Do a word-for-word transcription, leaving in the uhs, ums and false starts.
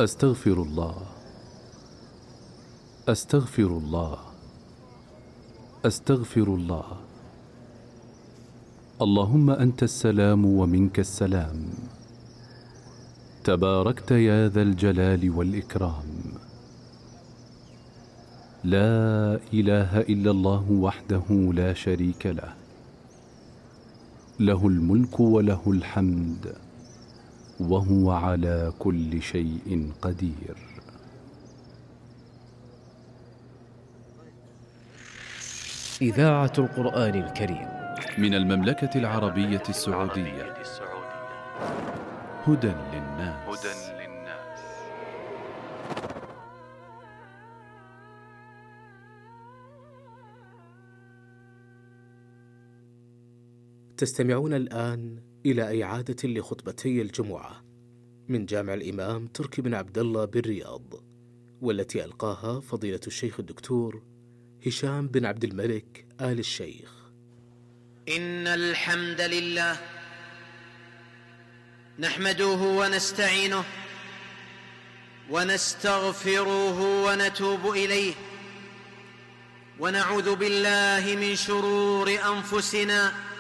أستغفر الله أستغفر الله أستغفر الله. اللهم أنت السلام ومنك السلام، تباركت يا ذا الجلال والإكرام. لا إله إلا الله وحده لا شريك له، له الملك وله الحمد وهو على كل شيء قدير. إذاعة القرآن الكريم من المملكة العربية السعودية. هدى للناس. تستمعون الآن إلى إعادة لخطبتي الجمعة من جامع الإمام تركي بن عبد الله بالرياض، والتي ألقاها فضيلة الشيخ الدكتور هشام بن عبد الملك آل الشيخ. إن الحمد لله نحمده ونستعينه ونستغفره ونتوب إليه، ونعوذ بالله من شرور أنفسنا